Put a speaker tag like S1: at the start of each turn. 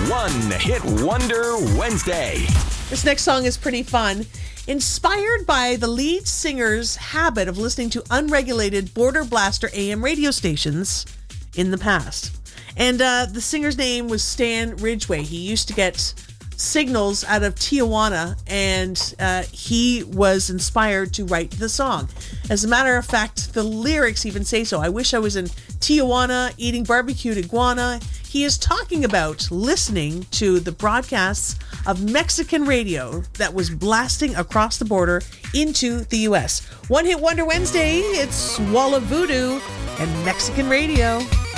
S1: One Hit Wonder Wednesday.
S2: This next song is pretty fun. Inspired by the lead singer's habit of listening to unregulated Border Blaster AM radio stations in the past. And the singer's name was Stan Ridgway. He used to get signals out of Tijuana, and he was inspired to write the song. As a matter of fact, the lyrics even say so. I wish I was in Tijuana eating barbecued iguana. He is talking about listening to the broadcasts of Mexican radio that was blasting across the border into the U.S. One Hit Wonder Wednesday, it's Wall of Voodoo and Mexican radio.